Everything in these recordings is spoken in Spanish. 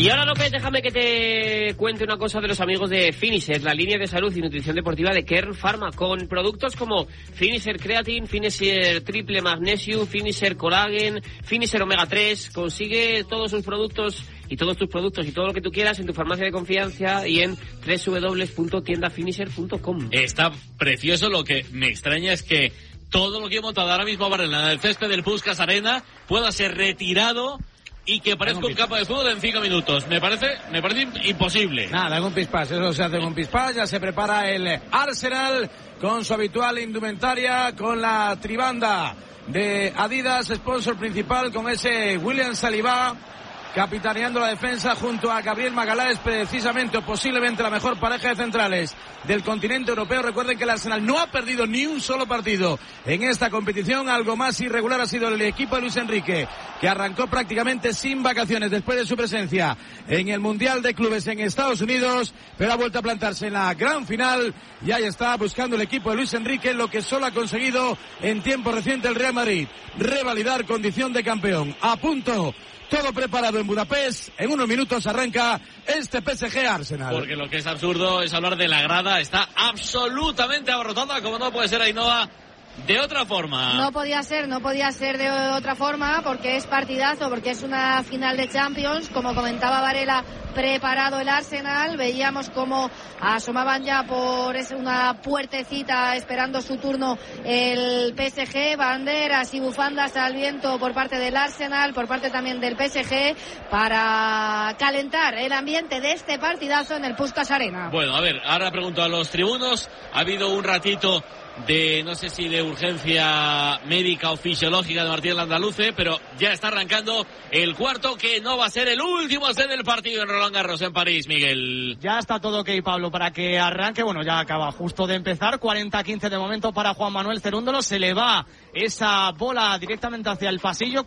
Y ahora, López, déjame que te cuente una cosa de los amigos de Finisher, la línea de salud y nutrición deportiva de Kern Pharma, con productos como Finisher Creatine, Finisher Triple Magnesium, Finisher Collagen, Finisher Omega 3. Consigue todos sus productos y todos tus productos y todo lo que tú quieras en tu farmacia de confianza y en www.tiendafinisher.com. Está precioso. Lo que me extraña es que todo lo que he montado ahora mismo Varela en el césped del Puskás Arena pueda ser retirado y que parezca un campo de fútbol en 5 minutos. Me parece imposible. Nada, con pispás, eso se hace con pispás. Ya se prepara el Arsenal con su habitual indumentaria, con la tribanda de Adidas, sponsor principal, con ese William Saliba capitaneando la defensa junto a Gabriel Magalhães, precisamente o posiblemente la mejor pareja de centrales del continente europeo. Recuerden que el Arsenal no ha perdido ni un solo partido en esta competición. Algo más irregular ha sido el equipo de Luis Enrique, que arrancó prácticamente sin vacaciones después de su presencia en el Mundial de Clubes en Estados Unidos, pero ha vuelto a plantarse en la gran final y ahí está buscando el equipo de Luis Enrique lo que solo ha conseguido en tiempo reciente el Real Madrid: revalidar condición de campeón. A punto, todo preparado en Budapest. En unos minutos arranca este PSG Arsenal. Porque lo que es absurdo es hablar de la grada. Está absolutamente abarrotada, como no puede ser, Ainhoa, de otra forma. No podía ser de otra forma, porque es partidazo, porque es una final de Champions. Como comentaba Varela, preparado el Arsenal. Veíamos cómo asomaban ya por una puertecita esperando su turno el PSG, banderas y bufandas al viento por parte del Arsenal, por parte también del PSG, para calentar el ambiente de este partidazo en el Puskás Arena. Bueno, a ver, ahora pregunto a los tribunos. Ha habido un ratito de, no sé si de urgencia médica o fisiológica de Martín Landaluce, pero ya está arrancando el cuarto, que no va a ser el último set del partido en Roland Garros en París, Miguel. Ya está todo ok, Pablo, para que arranque. Bueno, ya acaba justo de empezar. 40-15 de momento para Juan Manuel Cerúndolo. Se le va esa bola directamente hacia el pasillo.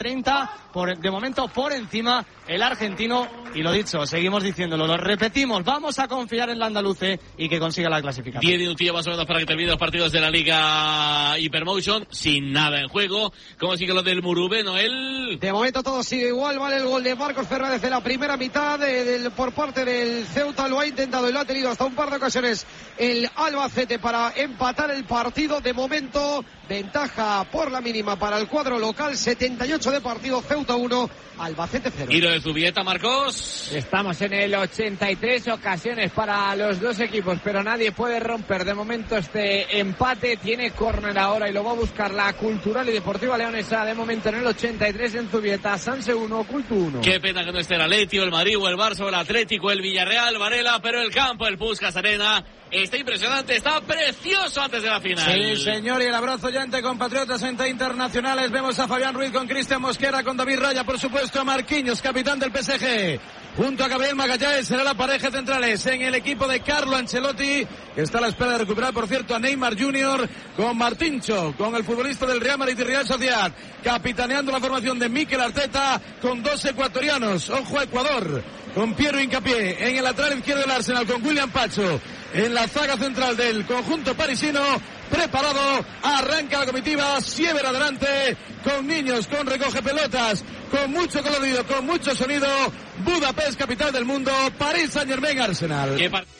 40-30, de momento por encima el argentino. Y lo dicho, seguimos diciéndolo, lo repetimos, vamos a confiar en Landaluce y que consiga la clasificación. 10 minutillos más o menos para que termine los partidos de la Liga Hypermotion, sin nada en juego. ¿Cómo sigue lo del Murube, Noel? De momento todo sigue igual, vale el gol de Marcos Fernández de la primera mitad por parte del Ceuta. Lo ha intentado y lo ha tenido hasta un par de ocasiones el Albacete para empatar el partido. De momento, ventaja por la mínima para el cuadro local. 78 de partido, Ceuta 1, Albacete 0. Tiro de Zubieta, Marcos. Estamos en el 83, ocasiones para los dos equipos, pero nadie puede romper de momento este empate. Tiene córner ahora y lo va a buscar la Cultural y Deportiva Leonesa. De momento en el 83 en Zubieta, Sanse 1, Cultu 1. Qué pena que no esté el Atleti, el Madrid o el Barça o el Atlético, el Villarreal, Varela, pero el campo, el Puskás Arena, está impresionante, está precioso antes de la final. Sí, señor, y el abrazo ya entre compatriotas, entre internacionales. Vemos a Fabián Ruiz con Cristian Mosquera, con David Raya, por supuesto a Marquinhos, capitán del PSG, junto a Gabriel Magalhães. Será la pareja centrales en el equipo de Carlo Ancelotti, que está a la espera de recuperar, por cierto, a Neymar Jr., con Martincho, con el futbolista del Real Madrid y Real Sociedad, capitaneando la formación de Mikel Arteta, con dos ecuatorianos. Ojo a Ecuador, con Piero Hincapié en el lateral izquierdo del Arsenal, con William Pacho en la zaga central del conjunto parisino. Preparado, arranca la comitiva, Siever adelante, con niños, con recoge pelotas, con mucho colorido, con mucho sonido. Budapest, capital del mundo, París Saint-Germain, Arsenal.